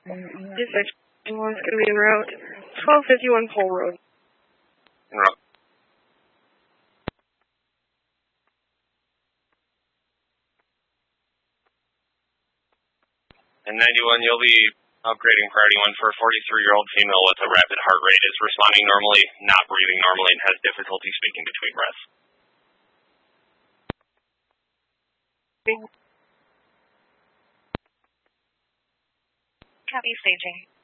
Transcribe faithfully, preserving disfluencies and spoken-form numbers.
This section one is going to be route twelve fifty-one Pole Road. Route. And ninety-one, you'll be upgrading priority one for a forty-three-year-old female with a rapid heart rate, is responding normally, not breathing normally, and has difficulty speaking between breaths. Copy staging.